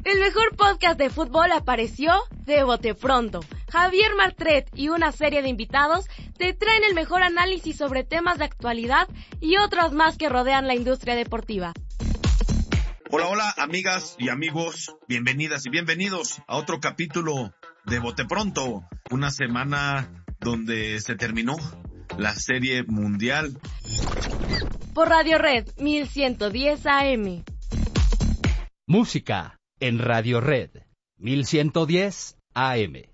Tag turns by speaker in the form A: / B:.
A: El mejor podcast de fútbol apareció de bote pronto. Javier Martret y una serie de invitados te traen el mejor análisis sobre temas de actualidad y otros más que rodean la industria deportiva.
B: Hola, amigas y amigos, bienvenidas y bienvenidos a otro capítulo de Bote Pronto, una semana donde se terminó la serie mundial.
A: Por Radio Red 1110 AM.
C: Música en Radio Red 1110 AM.